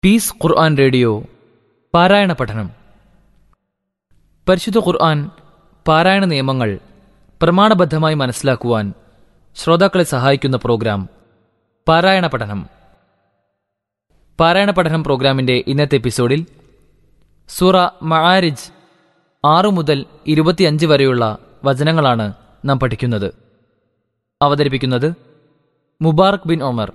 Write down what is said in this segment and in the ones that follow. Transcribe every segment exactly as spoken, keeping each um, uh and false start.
Piece ഖുർആൻ radio പാരായണ പഠനം. പരിശുദ്ധ ഖുർആൻ പാരായണ നിയമങ്ങൾ പ്രമാണബദ്ധമായി മനസ്സിലാക്കുവാൻ ശ്രോതാക്കളെ സഹായിക്കുന്ന പ്രോഗ്രാം പാരായണ പഠനം. പാരായണ പഠനം പ്രോഗ്രാമിൻ്റെ ഇന്നത്തെ എപ്പിസോഡിൽ സൂറ മആരിജ് ആറു മുതൽ ഇരുപത്തിയഞ്ച് വരെയുള്ള വചനങ്ങളാണ് നാം പഠിക്കുന്നത്. അവതരിപ്പിക്കുന്നത് മുബാറക് ബിൻ ഉമർ.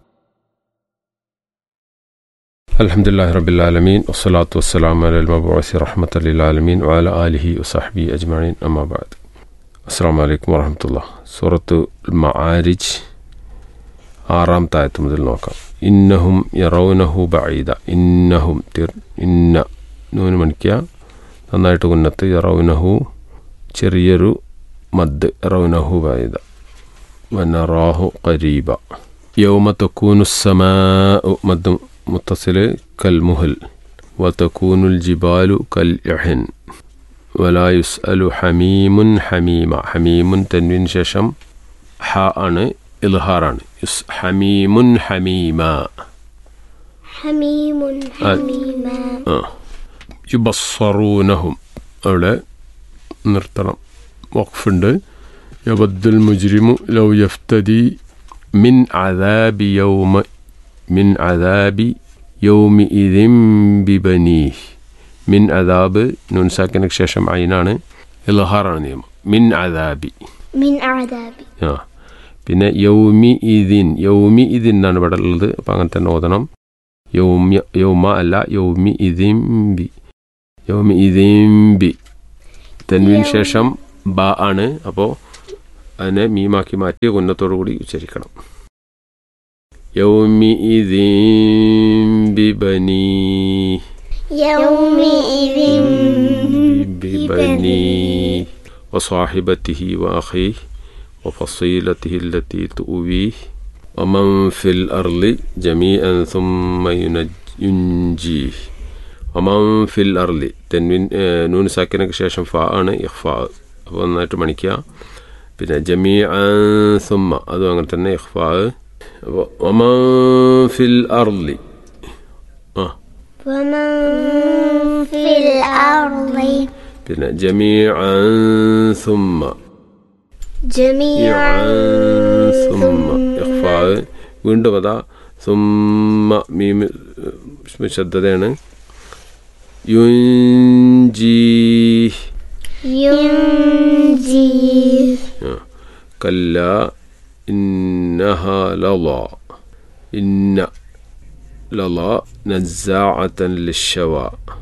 അൽഹംദുലില്ലാഹി റബ്ബിൽ ആലമീൻ വസ്സലാത്തു വസ്സലാമു അലൽ മബ്ഊസി റഹ്മത്തൽ ലിൽ ആലമീൻ വഅലാ ആലിഹി വസഹ്ബിഹി അജ്മഈൻ. അമ്മാ ബഅദ്. അസ്സലാമു അലൈക്കും വറഹ്മത്തുള്ളാഹി. സൂറത്തുൽ മആരിജ് ആറാമത്തെ ആയത്ത് മുതൽ നോക്കാം. ഇന്നഹും യറൗനഹു ബഈദ. ഇന്നഹും തിർ ഇന്ന നൂന് മണിക്കുക നന്നായിട്ട് ഉന്നത്ത്. യറൗനഹു ചെറിയൊരു മദ്. യറൗനഹു ബഈദ വനറാഹു ഖരീബ. യൗമ തകൂനുസ് സമാഉ മദ് മുത്തസിൽ കൽമുഹൽ വതകൂനുൽ ജിബാലു കൽ ഇഹൻ വലാ യുസ്അലു ഹമീമുൻ ഹമീമ. ഹമീമുൻ തൻവീൻ ശേഷം ഹ ആണ്, ഇൽഹാറാണ്. യുസ് ഹമീമുൻ ഹമീമ. ഹമീമുൻ ഹമീമ. യുബസ്സറൂനഹും അവിടെ നിർത്തണം, വഖഫുണ്ട്. യബദ്ദുൽ മുജ്രിമു ലൗ യഫ്തദി മിൻ അദാബി യൗമ മിൻ അദാബി യൗമി ഇദിൻ ബിബനീഹ്. മിൻ അദാബ് നൂൻ സാക്കിനു ശേഷം ഐനാണ്, ഇൽഹാറാണ് നിയമം. മിൻ അദാബി മിൻ അദാബി. ആ പിന്നെ യൗമി ഇദിൻ യൗമി ഇദിൻ എന്നാണ് ഇവിടെ ഉള്ളത്. അപ്പം അങ്ങനെ തന്നെ ഓതണം. യൗമ്യ യൗമ അല്ല, യൗമി ഇദിൻ ബി. യൗമി ഇദിൻ ബി തൻവീൻ ശേഷം ബ ആണ്. അപ്പോൾ അതിനെ മീമാക്കി മാറ്റി ഉന്നത്തോടു കൂടി ഉച്ചരിക്കണം. യൗമിഇദിൻ ബിബനീഹ് യൗമിഇദിൻ ബിബനീഹ് വസാഹിബതിഹി വഅഖീഹി വഫസീലതിഹി അല്ലതി തുവീഹ് വമൻ ഫിൽ അർളി ജമീഅൻ സുമ്മ യുൻജീഹ്. വമൻ ഫിൽ അർളി തൻവീൻ നൂൻ സാക്കിനക്ക് ശേഷം ഫ ആണ്, ഇഖ്ഫാ. അപ്പോൾ നന്നായിട്ട് മണിക്കുക. പിന്നെ ജമീഅൻ സുമ്മ അതും അങ്ങനെ തന്നെ, ഇഖ്ഫാ. വമൻ ഫിൽ അർളി ആ വമൻ ഫിൽ അർളി പിന്നെ ജമീഅൻ സുമ്മ ജമീഅൻ സുമ്മ ഇഖ്ഫാ. വീണ്ടും അതാ സുമ്മ മീം ശബ്ദതയാണ്. യുൻജി യുൻജി കല്ല ഇന്നഹാ ലളാ. ഇന്ന ലളാ നസ്സാഅതൻ ലിശ്ശവാ.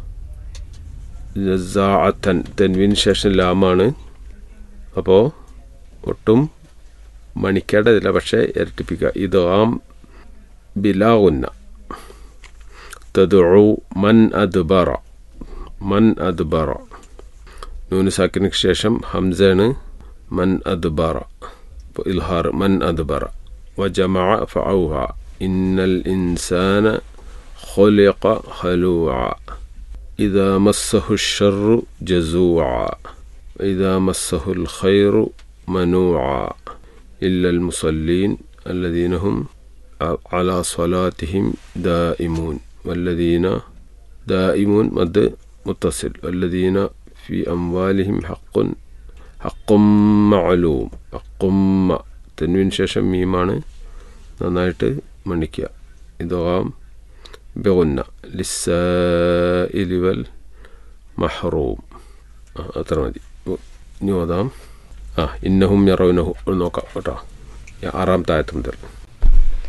നസ്സാഅതൻ തൻവീൻ ശേഷം ലാമാണ്. അപ്പോൾ ഒട്ടും മണിക്കേണ്ടതില്ല, പക്ഷേ ഇരട്ടിപ്പിക്കുക. ഇദ്ഗാം ബിലാ ഗുന്ന. തദ്ഉ മൻ അദ്ബറ മൻ അദ്ബറ നൂന് സാക്കിനക്ക് ശേഷം ഹംസയാണ്. മൻ അദ്ബറ ഇൽഹാർ. മൻ അദ്ബറ വജമഅ ഫഔഹ. ഇന്നൽ ഇൻസാന ഖുലിഖ ഹലൂഅ ഇദാ മസ്സഹു ശർറു ജസൂഅ ഇദാ മസ്സഹുൽ ഖൈറു മനൂഅ ഇല്ലൽ മുസല്ലീൻ അല്ലദീന ഹും അലാ സ്വലാത്തിഹിം ദായിമൂൻ. വല്ലദീന ദായിമൂൻ മദ് മുത്തസിൽ. വല്ലദീന ഫി അംവാലിഹിം ഹഖ്ഖുൻ ഹഖ്ഖും മഅലൂം. ഹഖ്ഖും തൻവീൻ ശേഷം മീമാണ്, നന്നായിട്ട് മണിക്കുക. ഇദ്ഗാം ബിഗുന്ന ലിസ്സായിലി വൽ മഹ്റൂം. അത്ര മതി. ഇനി ഓതാം. ആ ഇന്നഹും യറൗനഹു നോക്കാം കേട്ടോ. ആറാമത്തെ ആയത്ത് മുതൽ.